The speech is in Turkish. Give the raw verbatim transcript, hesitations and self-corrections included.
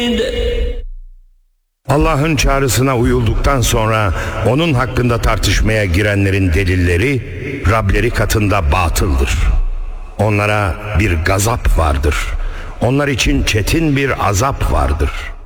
Allah'ın çağrısına uyulduktan sonra onun hakkında tartışmaya girenlerin delilleri Rableri katında batıldır. Onlara bir gazap vardır. Onlar için çetin bir azap vardır.